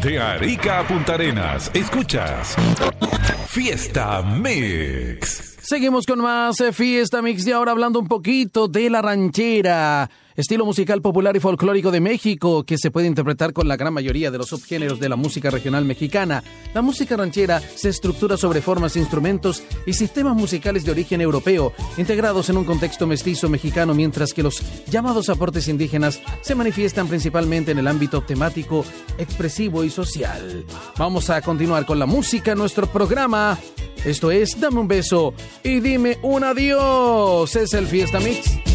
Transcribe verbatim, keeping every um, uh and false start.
De Arica a Punta Arenas, escuchas Fiesta Mix. Seguimos con más eh, Fiesta Mix y ahora hablando un poquito de la ranchera, estilo musical popular y folclórico de México que se puede interpretar con la gran mayoría de los subgéneros de la música regional mexicana. La música ranchera se estructura sobre formas, instrumentos y sistemas musicales de origen europeo, integrados en un contexto mestizo mexicano, mientras que los llamados aportes indígenas se manifiestan principalmente en el ámbito temático, expresivo y social. Vamos a continuar con la música en nuestro programa. Esto es Dame un beso y dime un adiós. Es el Fiesta Mix.